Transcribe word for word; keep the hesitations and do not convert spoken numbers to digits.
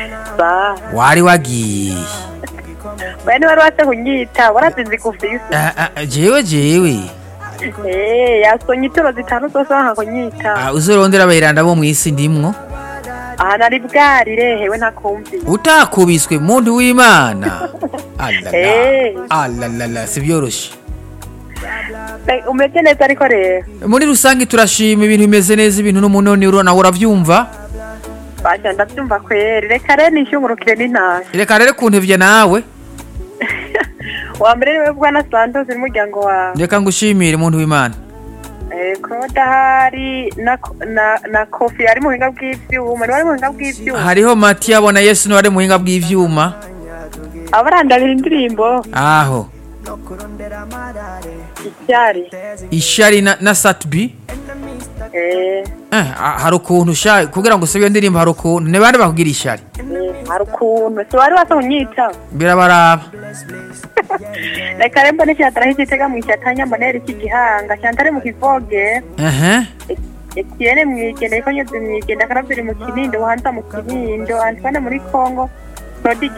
Ba. wari wagiye Bene wari wase kunyita, warazinzi kufisa. Ah, ah, jewe jewe Eh, yasonye itoro zitanu zose wanka kunyita. Ah, uzorondera abayiranda bo mwisi ndimwo Aha nari bwari rehewe ntakumvi. utakubiswe muntu w'Imana alala Eh. alala sivyoroshe Be- Umeze neza ariko rero. muri rusange turashima ibintu bimeze neza ibintu n'umunoni urona uravyumva Basha ndavyumva kweri. Reka rero nishungurukire n'intashyo. reka rero kuntevya nawe Wa mbere niwe bwana Santos n'umuryango wawe. reka ngushimire muntu w'Imana Eh, Koda hari na na na Kofi ari mu buhinga bw'ivyuma, ni wari mu buhinga bw'ivyuma. hariho Matiya abona Yesu no ari muhinga bw'ivyuma Abarandabira indirimbo aho icyari. ishari na, na Satbi Eh, eh, ah, hari ukuntu sha kugira ngo usabe iyo ndirimbo hari ukuntu ne bande bakugira ishari eh, hari ukuntu. Si wari wase kunyita. birabaraba Reka rero mbone cyatara h'igitega mu cyatanya mbonera iki gihanga cyantare mu kivoge. ehe Etienne mwigende ko nyuze mwigende akarabiri mu kinindo hanza mu kinindo Antoine muri Kongo. Prodi